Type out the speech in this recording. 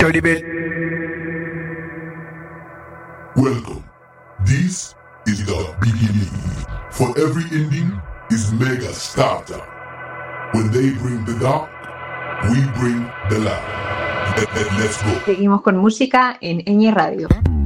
Choribel. Welcome. This is the beginning. For every ending is mega starter. When they bring the dark, we bring the light. Let's go. Seguimos con música en Ñ Radio.